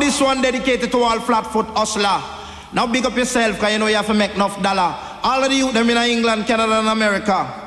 this one dedicated to all flatfoot hustler. Now big up yourself, cause you know you have to make enough dollar. All of the youth them in England, Canada and America.